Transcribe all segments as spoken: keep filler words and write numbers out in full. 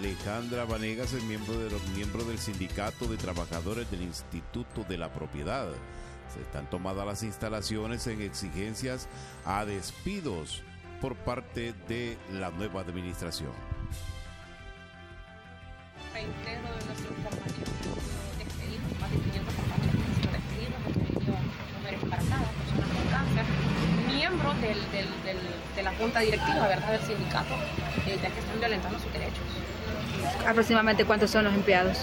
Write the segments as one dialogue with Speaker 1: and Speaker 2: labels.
Speaker 1: Alejandra Vanegas es miembro, de los, miembro del Sindicato de Trabajadores del Instituto de la Propiedad. Se están tomadas las instalaciones en exigencias a despidos por parte de la nueva administración.
Speaker 2: Reintegro de nuestros compañeros despedidos, más de quinientos compañeros han sido despedidos, hemos tenido mujeres embarazadas, personas con cáncer, miembros del, del, del, de la junta directiva, ¿verdad?, del sindicato, eh, ya que están violentando sus derechos.
Speaker 3: ¿Aproximadamente cuántos son los empleados?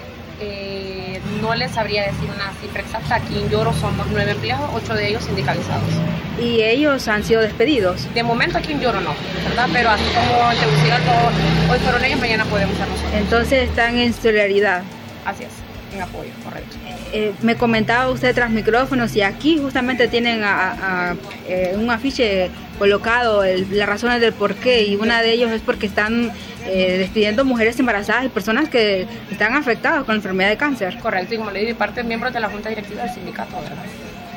Speaker 2: Eh, no les sabría decir una cifra exacta. Aquí en Lloro somos nueve empleados, ocho de ellos sindicalizados.
Speaker 3: ¿Y ellos han sido despedidos?
Speaker 2: De momento aquí en Lloro no, ¿verdad? Pero así como en Tegucigalpa hoy fueron ellos, mañana podemos ser nosotros.
Speaker 3: Entonces están en solidaridad.
Speaker 2: Así es, en apoyo, correcto.
Speaker 3: Eh, me comentaba usted tras micrófonos y aquí justamente tienen a, a, a, eh, un afiche colocado, el, las razones del por qué, y una de ellos es porque están eh, despidiendo mujeres embarazadas y personas que están afectadas con la enfermedad de cáncer.
Speaker 2: Correcto, y como le dije, parte de miembros de la junta directiva del sindicato, ¿verdad?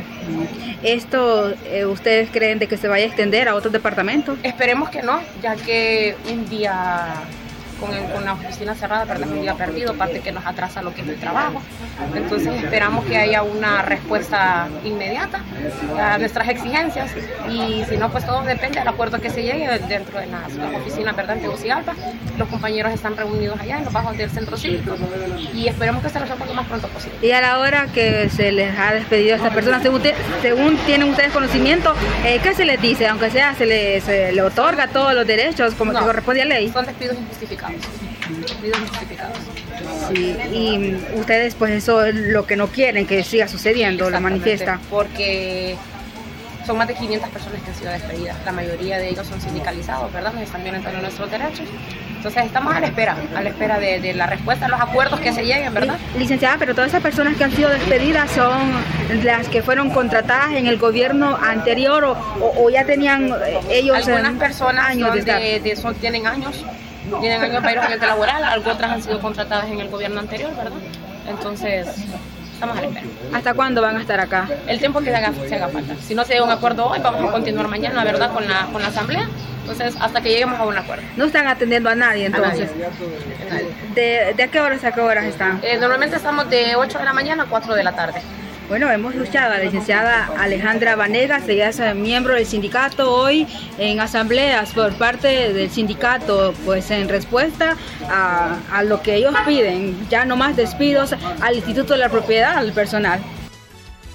Speaker 3: ¿Esto eh, ustedes creen de que se vaya a extender a otros departamentos?
Speaker 2: Esperemos que no, ya que un día con, el, con la oficina cerrada, ¿verdad?, un día perdido, parte que nos atrasa lo que es el trabajo. Entonces esperamos que haya una respuesta inmediata a nuestras exigencias, y si no, pues todo depende del acuerdo que se llegue dentro de las, las oficinas, ¿verdad?, en Tegucigalpa. Los compañeros están reunidos allá en los bajos del centro cívico y esperemos que se resuelva lo más pronto posible.
Speaker 3: Y a la hora que se les ha despedido a estas personas, según, te, según tienen ustedes conocimiento, eh, ¿qué se les dice? Aunque sea, se les se le otorga todos los derechos como no, que corresponde a ley.
Speaker 2: Son despidos injustificados. Despidos injustificados.
Speaker 3: Sí, y ustedes pues eso es lo que no quieren que siga sucediendo, lo manifiesta.
Speaker 2: Porque son más de quinientas personas que han sido despedidas, la mayoría de ellos son sindicalizados, ¿verdad? Nos están violentando nuestros derechos. Entonces estamos a la espera, a la espera de, de la respuesta a los acuerdos que se lleguen, ¿verdad?
Speaker 3: Licenciada, pero todas esas personas que han sido despedidas son las que fueron contratadas en el gobierno anterior o, o, o ya tenían ellos
Speaker 2: algunas personas
Speaker 3: años
Speaker 2: son
Speaker 3: de estar.
Speaker 2: de, de, son, tienen años, tienen años para ir a ambiente laboral, algo otras han sido contratadas en el gobierno anterior, ¿verdad? Entonces estamos a la espera.
Speaker 3: ¿Hasta cuándo van a estar acá?
Speaker 2: El tiempo que se haga, se haga falta. Si no se llega a un acuerdo hoy, vamos a continuar mañana, ¿verdad?, con la, con la asamblea. Entonces, hasta que lleguemos a un acuerdo.
Speaker 3: No están atendiendo a nadie, entonces.
Speaker 2: A nadie.
Speaker 3: ¿De, ¿De a qué horas a qué horas están?
Speaker 2: Eh, normalmente estamos de ocho de la mañana a cuatro de la tarde.
Speaker 3: Bueno, hemos escuchado a la licenciada Alejandra Vanegas, ella es miembro del sindicato, hoy en asambleas por parte del sindicato, pues en respuesta a, a lo que ellos piden, ya no más despidos al Instituto de la Propiedad, al personal.